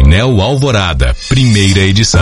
Terminal Alvorada, primeira edição.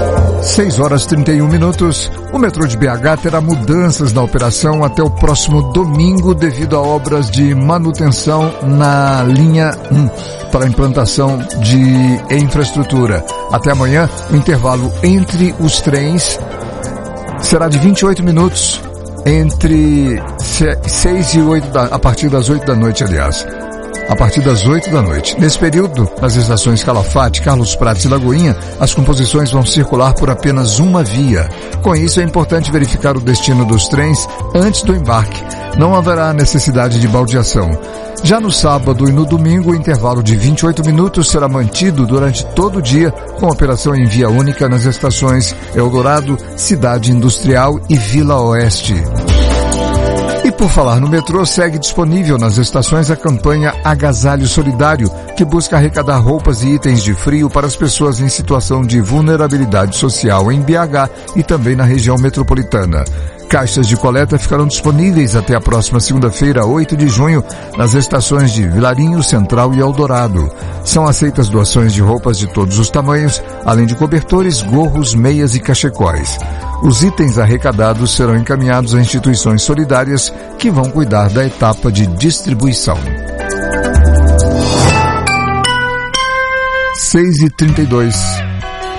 6h31. O metrô de BH terá mudanças na operação até o próximo domingo devido a obras de manutenção na linha 1 para a implantação de infraestrutura. Até amanhã, o intervalo entre os trens será de 28 minutos entre 6 e 8 a partir das 8 da noite, aliás. A partir das 8 da noite. Nesse período, nas estações Calafate, Carlos Prates e Lagoinha, as composições vão circular por apenas uma via. Com isso, é importante verificar o destino dos trens antes do embarque. Não haverá necessidade de baldeação. Já no sábado e no domingo, o intervalo de 28 minutos será mantido durante todo o dia, com operação em via única nas estações Eldorado, Cidade Industrial e Vila Oeste. E por falar no metrô, segue disponível nas estações a campanha Agasalho Solidário, que busca arrecadar roupas e itens de frio para as pessoas em situação de vulnerabilidade social em BH e também na região metropolitana. Caixas de coleta ficarão disponíveis até a próxima segunda-feira, 8 de junho, nas estações de Vilarinho, Central e Eldorado. São aceitas doações de roupas de todos os tamanhos, além de cobertores, gorros, meias e cachecóis. Os itens arrecadados serão encaminhados a instituições solidárias que vão cuidar da etapa de distribuição. 6h32.